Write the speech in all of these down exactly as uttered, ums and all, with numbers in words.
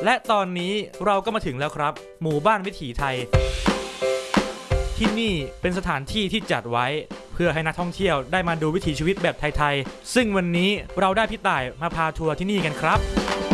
และตอนนี้เราก็มาถึงแล้วครับหมู่บ้านวิถีไทยที่นี่เป็นสถานที่ที่จัดไว้เพื่อให้นักท่องเที่ยวได้มาดูวิถีชีวิตแบบไทยๆซึ่งวันนี้เราได้พี่ต่ายมาพาทัวร์ที่นี่กันครับ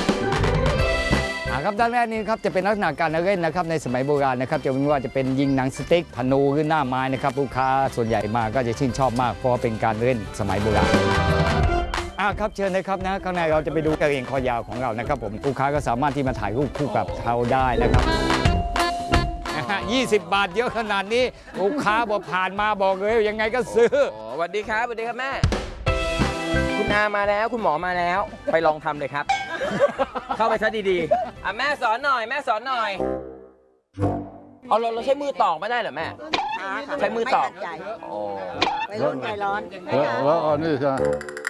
ครับด้านแรกนี้ครับจะเป็นลักษณะการเล่นนะครับในสมัยโบราณนะครับจะไม่ว่าจะเป็นยิงหนังสติ๊กธนูขึ้นหน้าไม้นะครับลูกค้าส่วนใหญ่มาก็จะชื่นชอบมากเพราะว่าเป็นการเล่นสมัยโบราณอ่าครับเชิญนะครับนะข้างในเราจะไปดูกระเหรี่ยงคอยาวของเรานะครับผมลูกค้าก็สามารถที่มาถ่ายรูปคู่กับเขาได้นะครับยี่สิบบาทเยอะขนาดนี้ลูกค้าบอกผ่านมาบอกเลยยังไงก็ซื้อสวัสดีครับสวัสดีครับแม่คุณอามาแล้วคุณหมอมาแล้วไปลองทำเลยครับเข้าไปซะดีๆอ่ะแม่สอนหน่อยแม่สอนหน่อยเอาเราเราใช้มือตอกไม่ได้เหรอแม่ใช้มือตอกโอ้ไปร้อนใจร้อนแล้วอันนี้ใช่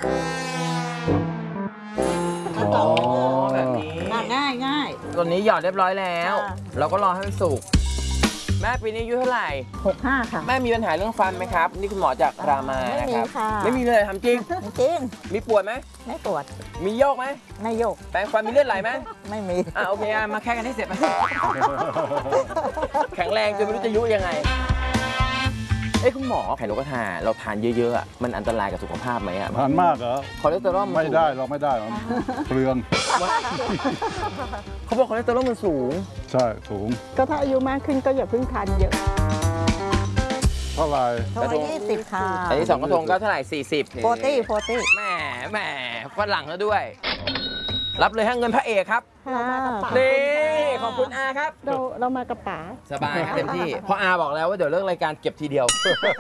อ๋อแบบนี้ง่ายง่ายตัวนี้หยอดเรียบร้อยแล้วเราก็รอให้มันสุกแม่ปีนี้อายุเท่าไหร่หกห้าค่ะแม่มีปัญหาเรื่องฟันไหมครับนี่คุณหมอจากรามานะครับไม่มีเลยทำจริงจริงมีปวดไหมไม่ปวดมีโยกไหมไม่โยกแปรงฟันมีเลือดไหลไหมไม่มีอ่ะโอเคมาแค่กันให้เสร็จไปแข็งแรงจนไม่รู้จะยุยังไงเอ้คุณหมอไข่นกกระทาเราทานเยอะๆมันอันตรายกับสุขภาพไหมอ่ะทานมากเหรอคอเลสเตอรอลไม่ได้เราไม่ได้เปลืองเขาบอกคอเลสเตอรอลมันสูงใช่สูงก็ถ้าอายุมากขึ้นก็อย่าเพิ่งทานเยอะเท่าไหร่กระทงยี่สิบค่ะอันนี้สองกระทงก็เท่าไหร่สี่สิบโฟตี้โฟตี้แหมแหมฝรั่งแล้วด้วยรับเลยฮะเงินพระเอกครับนี่ขอบคุณอาครับเราเรามากระป๋าสบายครับเต็มที่เพราะอาบอกแล้วว่าเดี๋ยวเลิกรายการเก็บทีเดียว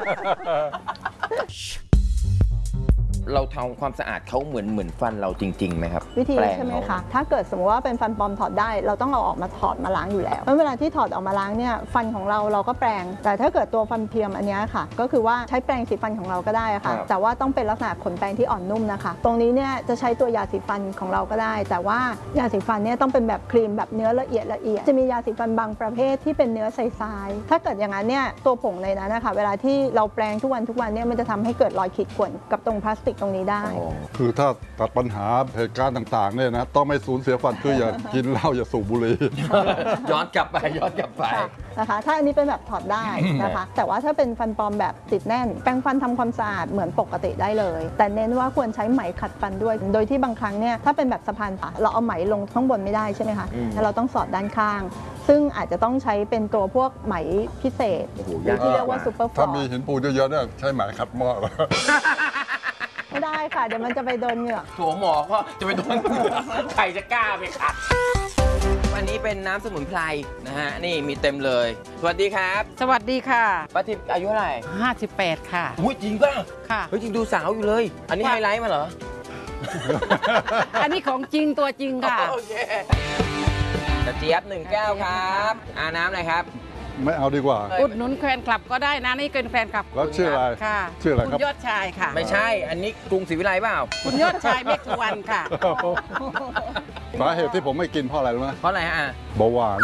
เราทำความสะอาดเขาเหมือนเหมือนฟันเราจริงๆไหมครับวิธีใช่ไหมคะถ้าเกิดสมมติว่าเป็นฟันปลอมถอดได้เราต้องเอาออกมาถอดมาล้างอยู่แล้วเพราะเวลาที่ถอดออกมาล้างเนี่ยฟันของเราเราก็แปรงแต่ถ้าเกิดตัวฟันเทียมอันนี้ค่ะก็คือว่าใช้แปรงสีฟันของเราก็ได้ค่ะแต่ว่าต้องเป็นลักษณะขนแปรงที่อ่อนนุ่มนะคะตรงนี้เนี่ยจะใช้ตัวยาสีฟันของเราก็ได้แต่ว่ายาสีฟันเนี่ยต้องเป็นแบบครีมแบบเนื้อละเอียดละเอียดจะมียาสีฟันบางประเภทที่เป็นเนื้อใสๆถ้าเกิดอย่างนั้นเนี่ยตัวผงในนั้นนะคะเวลาที่เราแปรงทุกวันทุกวันเนี่ยมันจะทำให้เกิดรอยขีดข่วนกับตรงพลาสติกตรงนี้ได้คือถ้าตัดปัญหาเหตุการณ์ต่างๆเนี่ยนะต้องไม่สูญเสียฟันคืออย่ากินเหล้าอย่าสูบบุหรี่ย้อนกลับไปย้อนกลับไปนะคะถ้าอันนี้เป็นแบบถอดได้นะคะแต่ว่าถ้าเป็นฟันปลอมแบบติดแน่นแปรงฟันทำความสะอาดเหมือนปกติได้เลยแต่เน้นว่าควรใช้ไหมขัดฟันด้วยโดยที่บางครั้งเนี่ยถ้าเป็นแบบสะพานผ่าเราเอาไหมลงข้างบนไม่ได้ใช่ไหมคะแล้วเราต้องสอดด้านข้างซึ่งอาจจะต้องใช้เป็นตัวพวกไหมพิเศษที่เรียกว่าซูเปอร์ฟอร์ถ้ามีหินปูนเยอะๆเนี่ยใช้ไหมขัดหม้อไม่ได้ค่ะเดี๋ยวมันจะไปโดนเหงือกโถหมอก็จะไปโดนเหงือกใครจะกล้าไปขัดวันนี้เป็นน้ำสมุนไพรนะฮะนี่มีเต็มเลยสวัสดีครับสวัสดีค่ะป้าทิพย์อายุเท่าไหร่ห้าสิบแปดค่ะหุ้ยจริงป่ะค่ะเฮ้ยจริงดูสาวอยู่เลยอันนี้ไฮไลท์มาเหรออันนี้ของจริงตัวจริงค่ะโอเคกระเจี๊ยบหนึ่งแก้วครับอาน้ำอะไรครับไม่เอาดีกว่าอุดหนุนแฟนคลับก็ได้นะนี่เป็นแฟนคลับแล้วชื่ออะไรค่ะชื่ออะไรครับคุณยอดชายค่ะไม่ใช่อันนี้กรุงศรีวิไลเปล่าคุณยอดชายเมฆสุวรรณค่ะสาเหตุที่ผมไม่กินเพราะอะไรรู้ไหมเพราะอะไรฮะเบาหวาน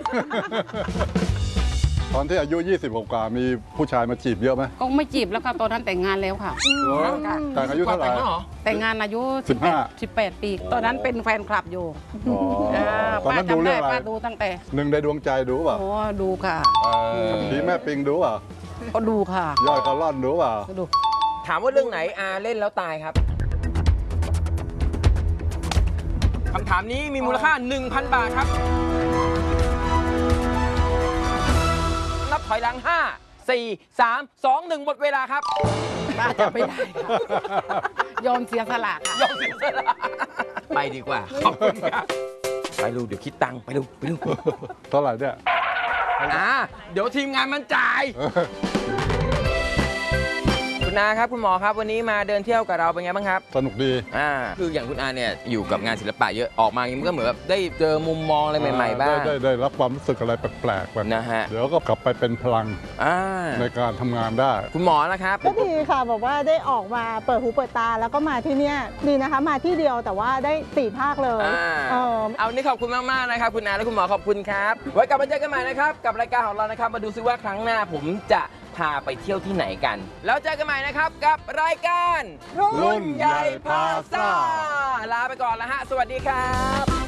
ตอนที่อายุยี่สิบหกกว่ามีผู้ชายมาจีบเยอะไหมก็ไม่จีบแล้วค่ะตอนนั้นแต่งงานแล้วค่ะแต่งอายุเท่าไหร่แต่งงานอายุสิบห้า สิบแปดปีตอนนั้นเป็นแฟนคลับอยู่ตอนนั้นดูเรื่องอะไรป้าดูตั้งแต่หนึ่งในดวงใจดูเปล่าโอ้ดูค่ะผีแม่ปิงดูเปล่าก็ดูค่ะยอดกระล่อนดูเปล่าดูถามว่าเรื่องไหนอาเล่นแล้วตายครับคำถามนี้มีมูลค่า หนึ่งพัน บาทครับนับถอยหลังห้า สี่ สาม สอง หนึ่งหมดเวลาครับป้าจะไม่ได้ยอมเสียสละยอมเสียสละไปดีกว่าขอบคุณครับไปดูเดี๋ยวคิดตังค์ไปดูไปดูเท่าไหร่เนี่ยอ่าเดี๋ยวทีมงานมันจ่ายคุณอาครับคุณหมอครับวันนี้มาเดินเที่ยวกับเราเป็นไงบ้างครับสนุกดีอ่าคืออย่างคุณอาเนี่ยอยู่กับงานศิลปะเยอะออกมาอย่างนี้มันก็เหมือนแบบได้เจอมุมมองอะไรใหม่ๆบ้างได้ได้รับความรู้สึกอะไรแปลกๆนะฮะเดี๋ยวก็กลับไปเป็นพลังในการทำงานได้คุณหมอนะครับก็ดีค่ะบอกว่าได้ออกมาเปิดหูเปิดตาแล้วก็มาที่เนี่ยดีนะคะมาที่เดียวแต่ว่าได้สี่ภาคเลยเอานี่ขอบคุณมากๆนะครับคุณอาและคุณหมอขอบคุณครับไว้กลับมาเจอกันใหม่นะครับกับรายการของเรานะครับมาดูซิว่าครั้งหน้าผมจะพาไปเที่ยวที่ไหนกันแล้วเจอกันใหม่นะครับกับรายการรุ่นใหญ่พาซ่าลาไปก่อนแล้วฮะสวัสดีครับ